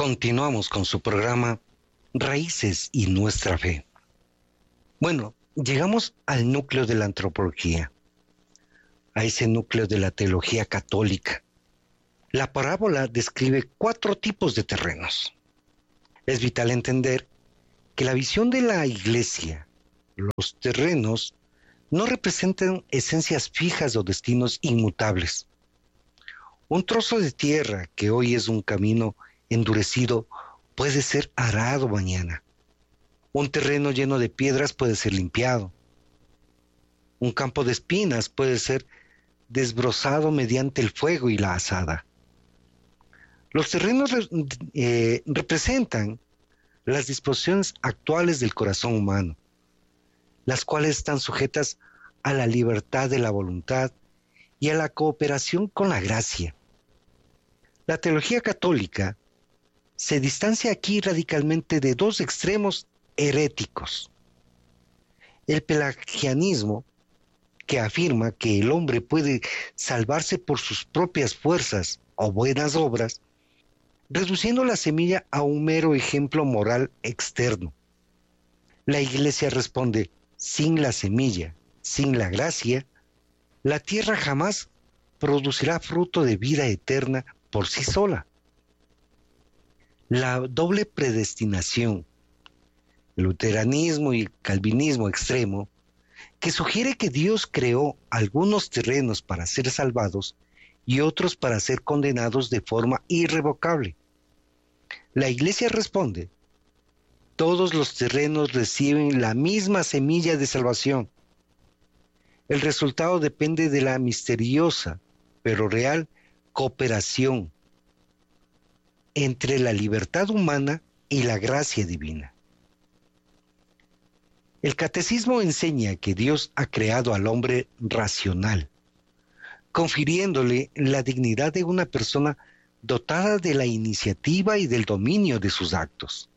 Continuamos con su programa Raíces y nuestra fe. Bueno, llegamos al núcleo de la antropología, a ese núcleo de la teología católica. La parábola describe 4 tipos de terrenos. Es vital entender que la visión de la Iglesia, los terrenos, no representan esencias fijas o destinos inmutables. Un trozo de tierra que hoy es un camino endurecido puede ser arado mañana. Un terreno lleno de piedras puede ser limpiado. Un campo de espinas puede ser desbrozado mediante el fuego y la azada. Los terrenos representan las disposiciones actuales del corazón humano, las cuales están sujetas a la libertad de la voluntad y a la cooperación con la gracia. La teología católica se distancia aquí radicalmente de 2 extremos heréticos. El pelagianismo, que afirma que el hombre puede salvarse por sus propias fuerzas o buenas obras, reduciendo la semilla a un mero ejemplo moral externo. La Iglesia responde: sin la semilla, sin la gracia, la tierra jamás producirá fruto de vida eterna por sí sola. La doble predestinación, el luteranismo y el calvinismo extremo, que sugiere que Dios creó algunos terrenos para ser salvados y otros para ser condenados de forma irrevocable. La Iglesia responde: todos los terrenos reciben la misma semilla de salvación. El resultado depende de la misteriosa, pero real, cooperación entre la libertad humana y la gracia divina. El catecismo enseña que Dios ha creado al hombre racional, confiriéndole la dignidad de una persona dotada de la iniciativa y del dominio de sus actos.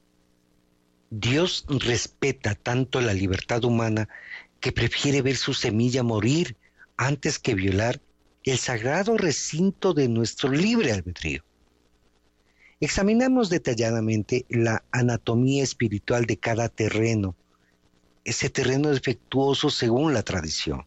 Dios respeta tanto la libertad humana que prefiere ver su semilla morir antes que violar el sagrado recinto de nuestro libre albedrío. Examinamos detalladamente la anatomía espiritual de cada terreno, ese terreno defectuoso según la tradición.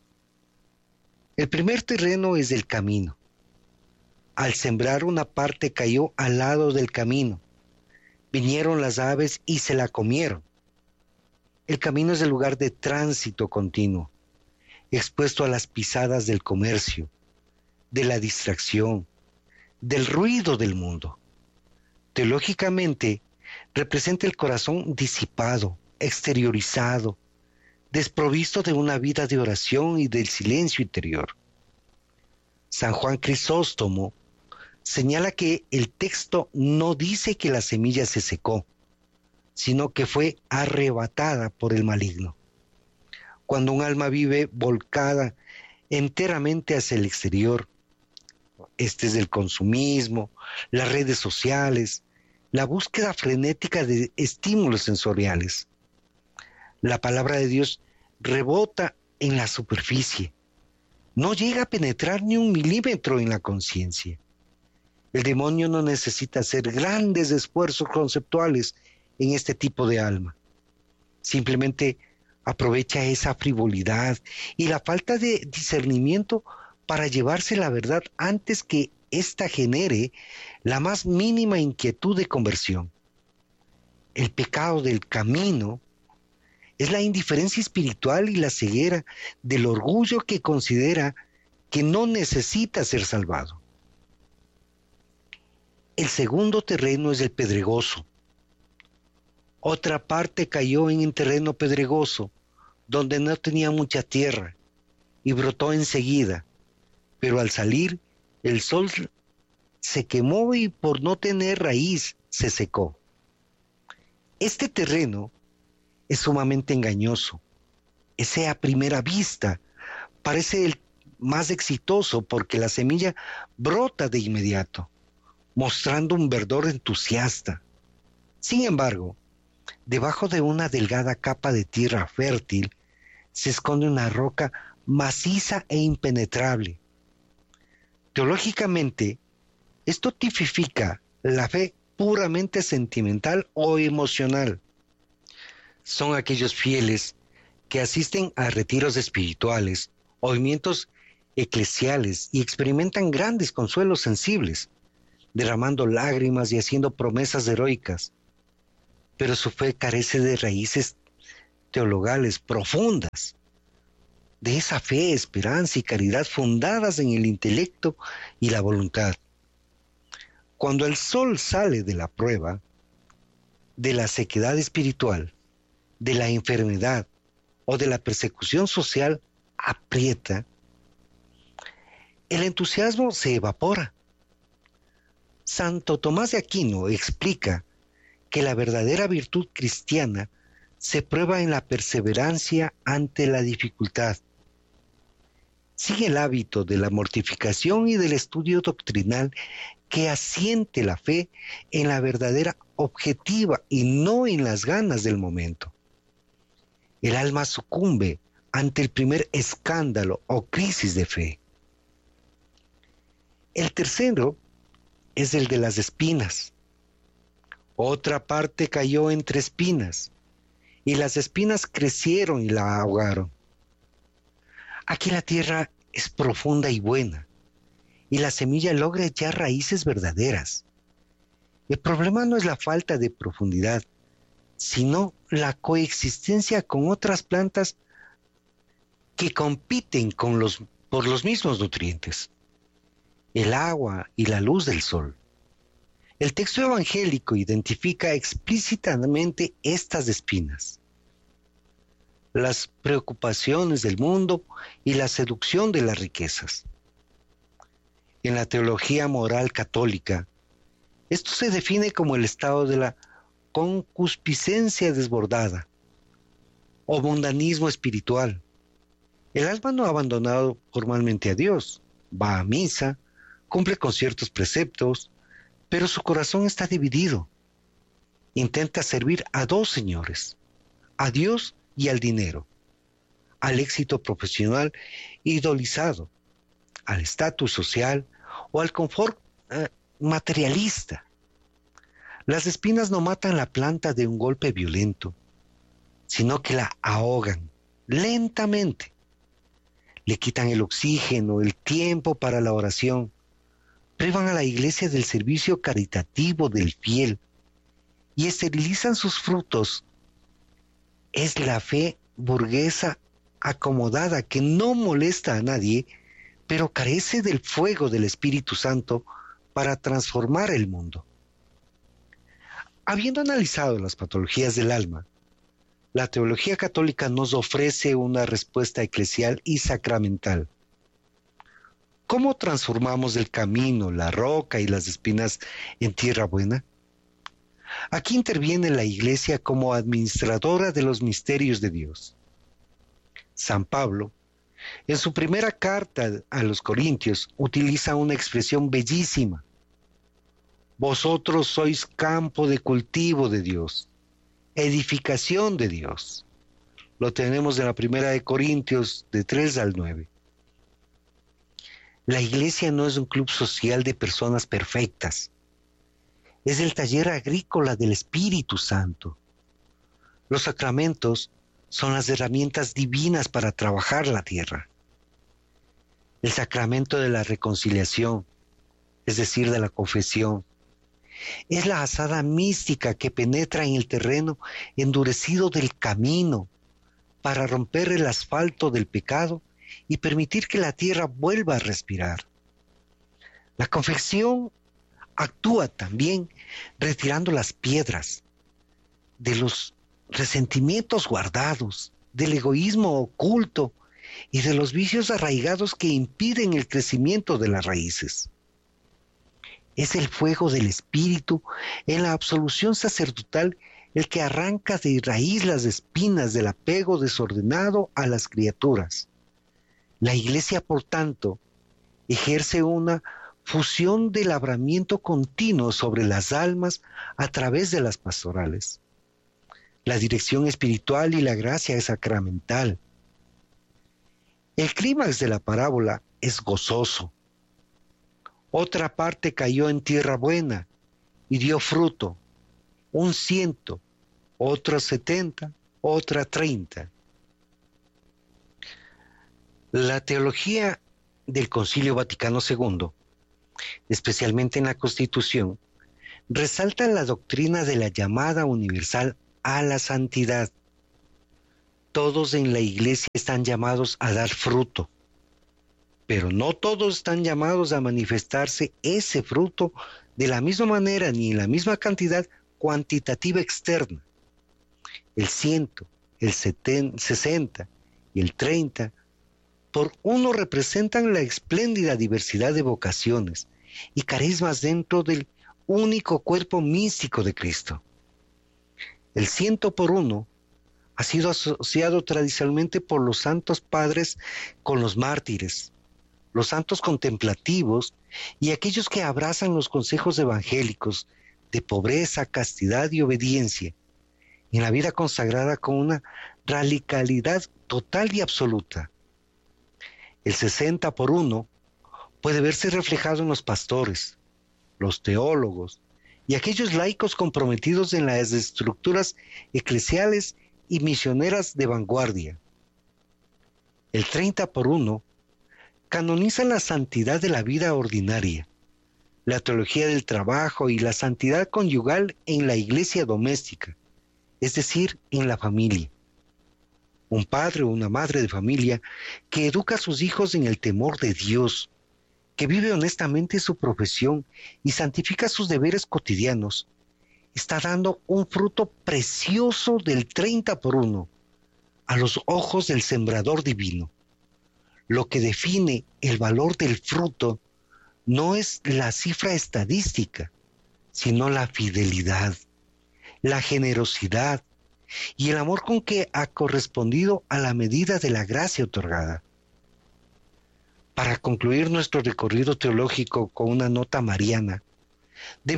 El primer terreno es el camino. Al sembrar una parte cayó al lado del camino. Vinieron las aves y se la comieron. El camino es el lugar de tránsito continuo, expuesto a las pisadas del comercio, de la distracción, del ruido del mundo. Teológicamente, representa el corazón disipado, exteriorizado, desprovisto de una vida de oración y del silencio interior. San Juan Crisóstomo señala que el texto no dice que la semilla se secó, sino que fue arrebatada por el maligno. Cuando un alma vive volcada enteramente hacia el exterior, este es el consumismo, las redes sociales, la búsqueda frenética de estímulos sensoriales. La palabra de Dios rebota en la superficie, no llega a penetrar ni 1 milímetro en la conciencia. El demonio no necesita hacer grandes esfuerzos conceptuales en este tipo de alma. Simplemente aprovecha esa frivolidad y la falta de discernimiento para llevarse la verdad antes que ésta genere la más mínima inquietud de conversión. El pecado del camino es la indiferencia espiritual y la ceguera del orgullo que considera que no necesita ser salvado. El segundo terreno es el pedregoso. Otra parte cayó en un terreno pedregoso, donde no tenía mucha tierra, y brotó enseguida, pero al salir el sol se quemó y por no tener raíz se secó. Este terreno es sumamente engañoso. Ese a primera vista parece el más exitoso porque la semilla brota de inmediato, mostrando un verdor entusiasta. Sin embargo, debajo de una delgada capa de tierra fértil se esconde una roca maciza e impenetrable. Teológicamente, esto tipifica la fe puramente sentimental o emocional. Son aquellos fieles que asisten a retiros espirituales, movimientos eclesiales y experimentan grandes consuelos sensibles, derramando lágrimas y haciendo promesas heroicas. Pero su fe carece de raíces teologales profundas, de esa fe, esperanza y caridad fundadas en el intelecto y la voluntad. Cuando el sol sale de la prueba, de la sequedad espiritual, de la enfermedad o de la persecución social, aprieta, el entusiasmo se evapora. Santo Tomás de Aquino explica que la verdadera virtud cristiana se prueba en la perseverancia ante la dificultad. Sigue el hábito de la mortificación y del estudio doctrinal que asiente la fe en la verdadera objetiva y no en las ganas del momento. El alma sucumbe ante el primer escándalo o crisis de fe. El tercero es el de las espinas. Otra parte cayó entre espinas, y las espinas crecieron y la ahogaron. Aquí la tierra es profunda y buena, y la semilla logra echar raíces verdaderas. El problema no es la falta de profundidad, sino la coexistencia con otras plantas que compiten por los mismos nutrientes, el agua y la luz del sol. El texto evangélico identifica explícitamente estas espinas: las preocupaciones del mundo y la seducción de las riquezas. En la teología moral católica, esto se define como el estado de la concupiscencia desbordada o mundanismo espiritual. El alma no ha abandonado formalmente a Dios, va a misa, cumple con ciertos preceptos, pero su corazón está dividido. Intenta servir a dos señores, a Dios y al dinero, al éxito profesional idolizado, al estatus social o al confort materialista. Las espinas no matan la planta de un golpe violento, sino que la ahogan lentamente. Le quitan el oxígeno, el tiempo para la oración, privan a la iglesia del servicio caritativo del fiel y esterilizan sus frutos. Es la fe burguesa acomodada que no molesta a nadie, pero carece del fuego del Espíritu Santo para transformar el mundo. Habiendo analizado las patologías del alma, la teología católica nos ofrece una respuesta eclesial y sacramental. ¿Cómo transformamos el camino, la roca y las espinas en tierra buena? Aquí interviene la Iglesia como administradora de los misterios de Dios. San Pablo, en su primera carta a los Corintios, utiliza una expresión bellísima: vosotros sois campo de cultivo de Dios, edificación de Dios. Lo tenemos en la primera de Corintios, de 3 al 9. La iglesia no es un club social de personas perfectas. Es el taller agrícola del Espíritu Santo. Los sacramentos son las herramientas divinas para trabajar la tierra. El sacramento de la reconciliación, es decir, de la confesión, es la azada mística que penetra en el terreno endurecido del camino para romper el asfalto del pecado y permitir que la tierra vuelva a respirar. La confesión actúa también retirando las piedras de los resentimientos guardados, del egoísmo oculto y de los vicios arraigados que impiden el crecimiento de las raíces. Es el fuego del Espíritu en la absolución sacerdotal el que arranca de raíz las espinas del apego desordenado a las criaturas. La Iglesia, por tanto, ejerce una fusión de labramiento continuo sobre las almas a través de las pastorales. La dirección espiritual y la gracia es sacramental. El clímax de la parábola es gozoso. Otra parte cayó en tierra buena y dio fruto, un 100, otro 70, otra 30. La teología del Concilio Vaticano II, especialmente en la Constitución, resalta la doctrina de la llamada universal a la santidad. Todos en la Iglesia están llamados a dar fruto, pero no todos están llamados a manifestarse ese fruto de la misma manera ni en la misma cantidad cuantitativa externa. El 100, el 60 y el 30 por uno representan la espléndida diversidad de vocaciones y carismas dentro del único cuerpo místico de Cristo. El 100 por uno ha sido asociado tradicionalmente por los santos padres con los mártires, los santos contemplativos y aquellos que abrazan los consejos evangélicos de pobreza, castidad y obediencia, en la vida consagrada con una radicalidad total y absoluta. El 60 por uno puede verse reflejado en los pastores, los teólogos y aquellos laicos comprometidos en las estructuras eclesiales y misioneras de vanguardia. El 30 por uno canoniza la santidad de la vida ordinaria, la teología del trabajo y la santidad conyugal en la iglesia doméstica, es decir, en la familia. Un padre o una madre de familia que educa a sus hijos en el temor de Dios, que vive honestamente su profesión y santifica sus deberes cotidianos, está dando un fruto precioso del 30 por uno a los ojos del sembrador divino. Lo que define el valor del fruto no es la cifra estadística, sino la fidelidad, la generosidad y el amor con que ha correspondido a la medida de la gracia otorgada. Para concluir nuestro recorrido teológico con una nota mariana,